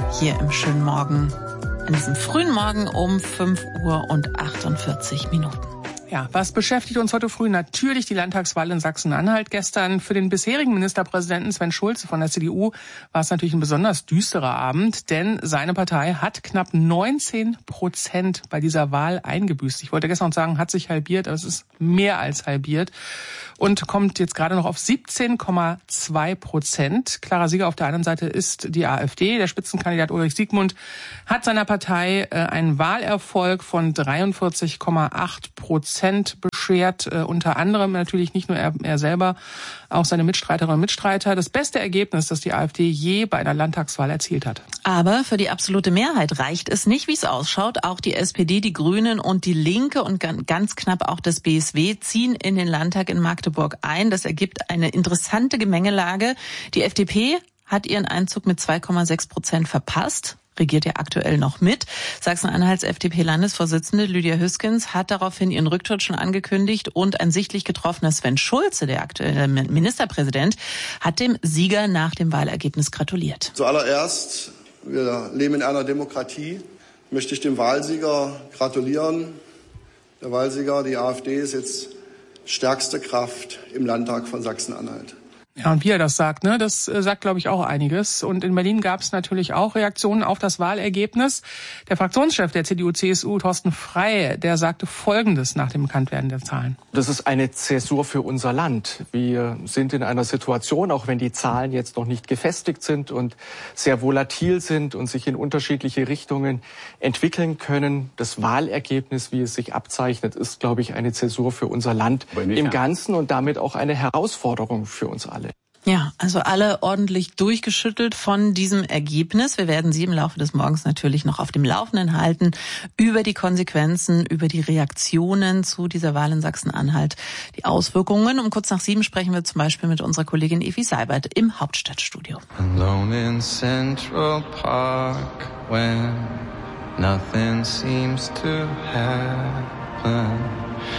hier im schönen Morgen. An diesem frühen Morgen um 5:48 Minuten. Ja, was beschäftigt uns heute früh? Natürlich die Landtagswahl in Sachsen-Anhalt. Gestern für den bisherigen Ministerpräsidenten Sven Schulze von der CDU war es natürlich ein besonders düsterer Abend, denn seine Partei hat knapp 19% bei dieser Wahl eingebüßt. Ich wollte gestern noch sagen, hat sich halbiert, aber es ist mehr als halbiert und kommt jetzt gerade noch auf 17,2%. Klarer Sieger auf der anderen Seite ist die AfD. Der Spitzenkandidat Ulrich Siegmund hat seiner Partei einen Wahlerfolg von 43,8% beschert, unter anderem natürlich nicht nur er selber, auch seine Mitstreiterinnen und Mitstreiter. Das beste Ergebnis, das die AfD je bei einer Landtagswahl erzielt hat. Aber für die absolute Mehrheit reicht es nicht, wie es ausschaut. Auch die SPD, die Grünen und die Linke und ganz knapp auch das BSW ziehen in den Landtag in Magdeburg ein. Das ergibt eine interessante Gemengelage. Die FDP hat ihren Einzug mit 2,6% verpasst. Regiert ja aktuell noch mit. Sachsen-Anhalts FDP-Landesvorsitzende Lydia Hüskens hat daraufhin ihren Rücktritt schon angekündigt und ein sichtlich getroffener Sven Schulze, der aktuelle Ministerpräsident, hat dem Sieger nach dem Wahlergebnis gratuliert. Zuallererst, wir leben in einer Demokratie, möchte ich dem Wahlsieger gratulieren. Der Wahlsieger, die AfD, ist jetzt stärkste Kraft im Landtag von Sachsen-Anhalt. Ja, und wie er das sagt, das sagt, glaube ich, auch einiges. Und in Berlin gab es natürlich auch Reaktionen auf das Wahlergebnis. Der Fraktionschef der CDU-CSU, Thorsten Frey, der sagte Folgendes nach dem Bekanntwerden der Zahlen. Das ist eine Zäsur für unser Land. Wir sind in einer Situation, auch wenn die Zahlen jetzt noch nicht gefestigt sind und sehr volatil sind und sich in unterschiedliche Richtungen entwickeln können. Das Wahlergebnis, wie es sich abzeichnet, ist, glaube ich, eine Zäsur für unser Land im Ganzen und damit auch eine Herausforderung für uns alle. Ja, also alle ordentlich durchgeschüttelt von diesem Ergebnis. Wir werden Sie im Laufe des Morgens natürlich noch auf dem Laufenden halten über die Konsequenzen, über die Reaktionen zu dieser Wahl in Sachsen-Anhalt, die Auswirkungen. Um kurz nach 7 sprechen wir zum Beispiel mit unserer Kollegin Evi Seibert im Hauptstadtstudio. Alone in Central Park when nothing seems to happen.